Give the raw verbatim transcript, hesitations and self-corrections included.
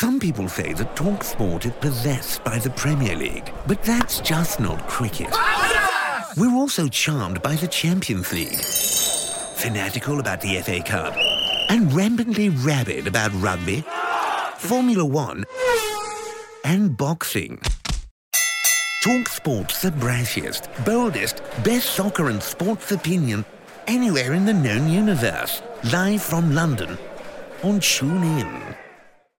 Some people say that TalkSport is possessed by the Premier League, but that's just not cricket. We're also charmed by the Champions League, fanatical about the F A Cup, and rampantly rabid about rugby, Formula One, and boxing. TalkSport's the brassiest, boldest, best soccer and sports opinion anywhere in the known universe. Live from London on TuneIn.